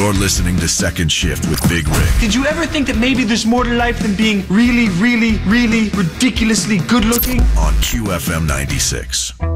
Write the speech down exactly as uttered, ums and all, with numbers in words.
You're listening to Second Shift with Big Rick. Did you ever think that maybe there's more to life than being really, really, really ridiculously good looking? On Q F M ninety-six.